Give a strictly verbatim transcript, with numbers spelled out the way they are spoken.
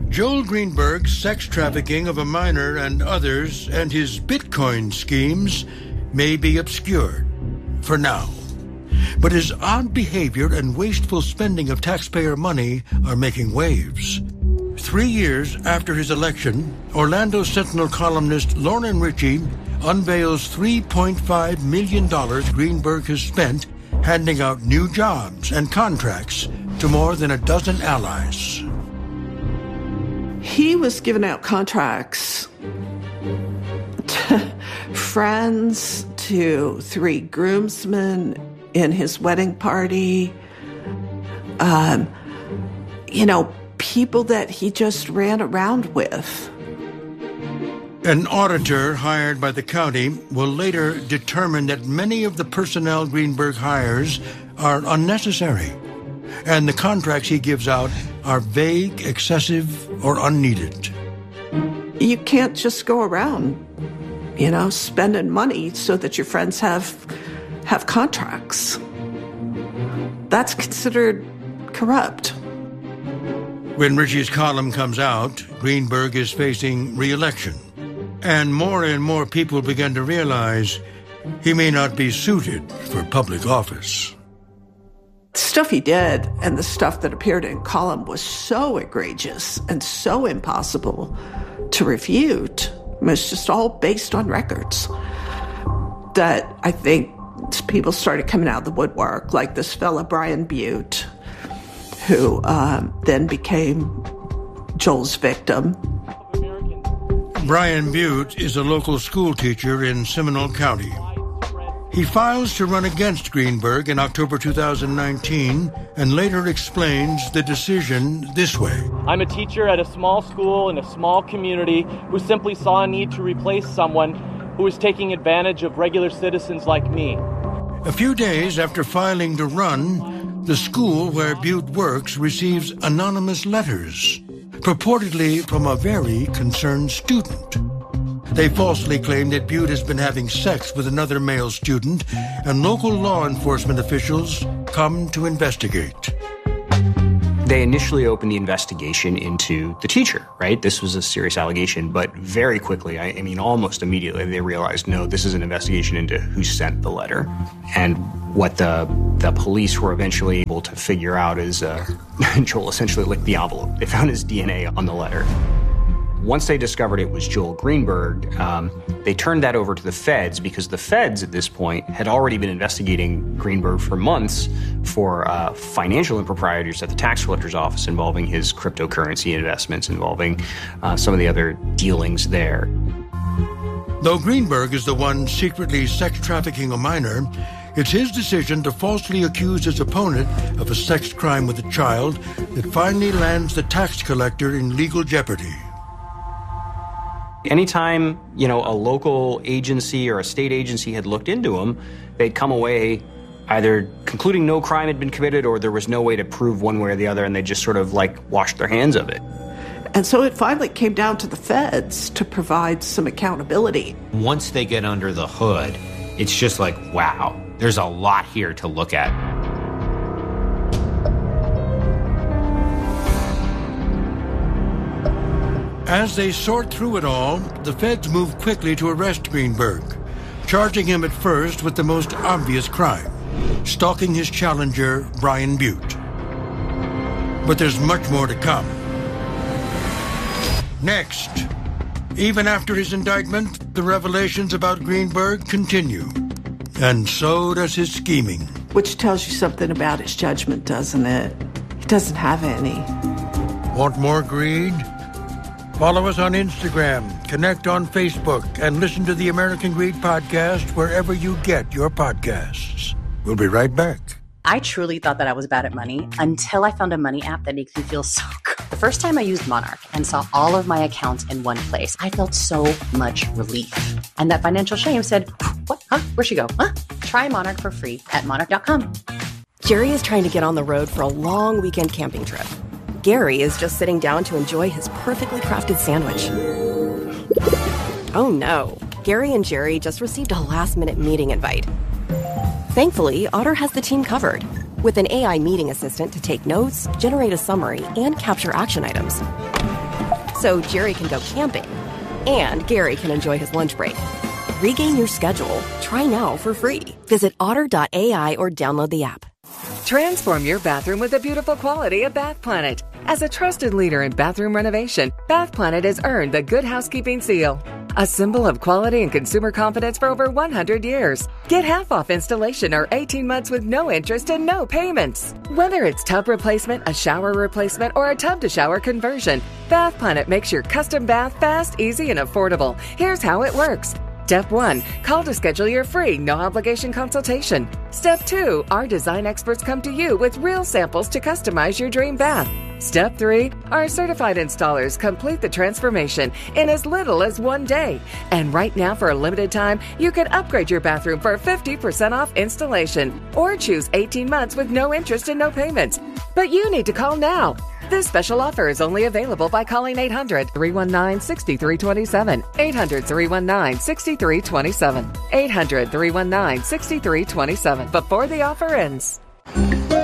Joel Greenberg's sex trafficking of a minor and others and his Bitcoin schemes may be obscured, for now. But his odd behavior and wasteful spending of taxpayer money are making waves. Three years after his election, Orlando Sentinel columnist Lauren Ritchie unveils three point five million dollars Greenberg has spent handing out new jobs and contracts to more than a dozen allies. He was giving out contracts to friends, to three groomsmen in his wedding party, um, you know, people that he just ran around with. An auditor hired by the county will later determine that many of the personnel Greenberg hires are unnecessary, and the contracts he gives out are vague, excessive, or unneeded. You can't just go around, you know, spending money so that your friends have have contracts. That's considered corrupt. When Ritchie's column comes out, Greenberg is facing re-election. And more and more people begin to realize he may not be suited for public office. The stuff he did and the stuff that appeared in column was so egregious and so impossible to refute. It was just all based on records that I think people started coming out of the woodwork, like this fella, Brian Butte, who um, then became Joel's victim. Brian Butte is a local school teacher in Seminole County. He files to run against Greenberg in October two thousand nineteen and later explains the decision this way. I'm a teacher at a small school in a small community who simply saw a need to replace someone who was taking advantage of regular citizens like me. A few days after filing to run, the school where Butte works receives anonymous letters, purportedly from a very concerned student. They falsely claim that Butte has been having sex with another male student, and local law enforcement officials come to investigate. They initially opened the investigation into the teacher, right? This was a serious allegation, but very quickly, I, I mean, almost immediately, they realized, no, this is an investigation into who sent the letter. And what the the police were eventually able to figure out is uh, Joel essentially licked the envelope. They found his D N A on the letter. Once they discovered it was Joel Greenberg, um, they turned that over to the feds because the feds at this point had already been investigating Greenberg for months for uh, financial improprieties at the tax collector's office involving his cryptocurrency investments, involving uh, some of the other dealings there. Though Greenberg is the one secretly sex trafficking a minor, it's his decision to falsely accuse his opponent of a sex crime with a child that finally lands the tax collector in legal jeopardy. Anytime, you know, a local agency or a state agency had looked into him, they'd come away either concluding no crime had been committed or there was no way to prove one way or the other, and they just sort of, like, washed their hands of it. And so it finally came down to the feds to provide some accountability. Once they get under the hood, it's just like, wow, there's a lot here to look at. As they sort through it all, the feds move quickly to arrest Greenberg, charging him at first with the most obvious crime, stalking his challenger, Brian Butte. But there's much more to come. Next, even after his indictment, the revelations about Greenberg continue. And so does his scheming. Which tells you something about his judgment, doesn't it? He doesn't have any. Want more greed? Follow us on Instagram, connect on Facebook, and listen to the American Greed Podcast wherever you get your podcasts. We'll be right back. I truly thought that I was bad at money until I found a money app that makes me feel so good. The first time I used Monarch and saw all of my accounts in one place, I felt so much relief. And that financial shame said, what? Huh? Where'd she go? Huh? Try Monarch for free at monarch dot com. Jerry is trying to get on the road for a long weekend camping trip. Gary is just sitting down to enjoy his perfectly crafted sandwich. Oh no, Gary and Jerry just received a last-minute meeting invite. Thankfully, Otter has the team covered, with an A I meeting assistant to take notes, generate a summary, and capture action items. so Jerry can go camping and Gary can enjoy his lunch break. Regain your schedule. Try now for free. Visit otter dot A I or download the app. Transform your bathroom with the beautiful quality of Bath Planet. As a trusted leader in bathroom renovation, Bath Planet has earned the Good Housekeeping seal, a symbol of quality and consumer confidence for over one hundred years. Get half off installation or eighteen months with no interest and no payments. Whether it's tub replacement, a shower replacement, or a tub-to-shower conversion, Bath Planet makes your custom bath fast, easy, and affordable. Here's how it works. Step one, call to schedule your free, no-obligation consultation. Step two, our design experts come to you with real samples to customize your dream bath. Step three, our certified installers complete the transformation in as little as one day. And right now, for a limited time, you can upgrade your bathroom for fifty percent off installation or choose eighteen months with no interest and no payments. But you need to call now. This special offer is only available by calling eight hundred, three one nine, six three two seven, eight hundred, three one nine, six three two seven, eight hundred, three one nine, six three two seven before the offer ends.